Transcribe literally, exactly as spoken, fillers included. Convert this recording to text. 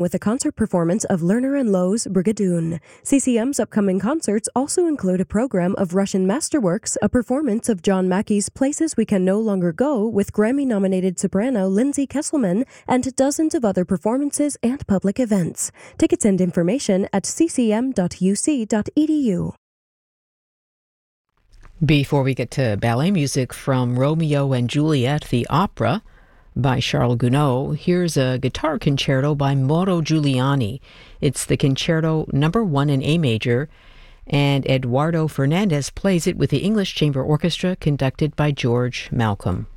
with a concert performance of Lerner and Loewe's Brigadoon. C C M's upcoming concerts also include a program of Russian masterworks, a performance of John Mackey's Places We Can No Longer Go with Grammy-nominated soprano Lindsay Kesselman, and dozens of other performances and public events. Tickets and information at c c m dot u c dot e d u. Before we get to ballet music from Romeo and Juliet, the opera, by Charles Gounod, here's a guitar concerto by Mauro Giuliani. It's the concerto number one in A major, and Eduardo Fernandez plays it with the English Chamber Orchestra conducted by George Malcolm.